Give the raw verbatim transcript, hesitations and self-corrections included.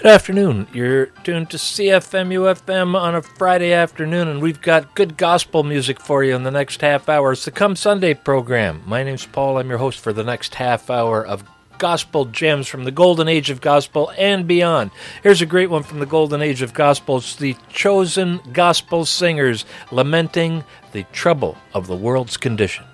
Good afternoon. You're tuned to C F M U F M on a Friday afternoon, and we've got good gospel music for you in the next half hour. It's the Come Sunday program. My name's Paul. I'm your host for the next half hour of gospel gems from the golden age of gospel and beyond. Here's a great one from the golden age of gospel. It's the Chosen Gospel Singers lamenting the trouble of the world's condition.